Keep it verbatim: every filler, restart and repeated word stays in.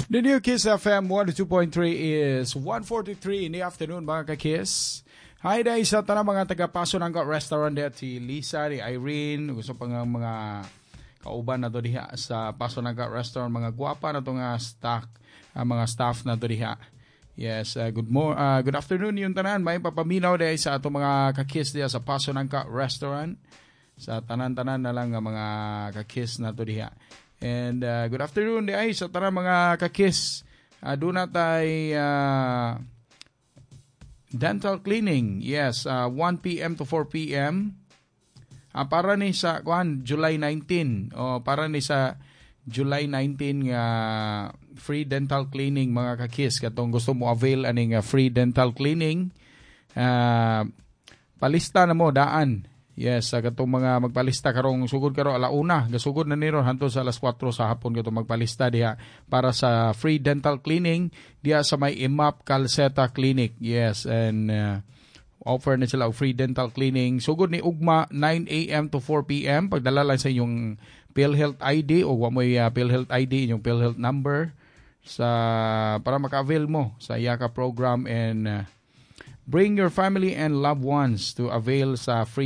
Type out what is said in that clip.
The new Kiss F M one oh two point three is one forty-three in the afternoon, mga ka-Kiss. Hi dahil sa tanang mga taga-Paso ng restaurant dito, si Lisa, ni Irene, gusto pa nga mga kauban na to diha sa Paso ng restaurant, mga guwapa na to nga staff, uh, mga staff na to diha. Yes, uh, good mo uh, good afternoon yung tanan. May papaminaw dahil sa ato mga ka-Kiss diha sa Paso ng restaurant. Sa tanan-tanan na lang nga mga ka-Kiss na to diha. And uh, good afternoon dahil sa tanang mga ka-Kiss. Uh, doon na tayo uh, dental cleaning, yes, uh, one p.m. to four p.m. Uh, para ni sa kuan July nineteenth o para ni sa July nineteenth nga free dental cleaning, mga ka-Kiss. Katong gusto mo avail aning uh, free dental cleaning, uh, palista na mo daan. Yes, uh, katong mga magpalista karong sugod karo alauna, gasugod na niro hantud sa alas kwatro sa hapon katong magpalista diha para sa free dental cleaning diha sa may I M A P Calceta Clinic. Yes, and uh, offer na sila free dental cleaning sugod ni ugma nine a.m. to four p.m. Pagdala lang sa inyong PhilHealth I D o wa mo'y uh, PhilHealth I D, inyong PhilHealth number sa para maka-avail mo sa Yaka program, and uh, bring your family and loved ones to avail sa free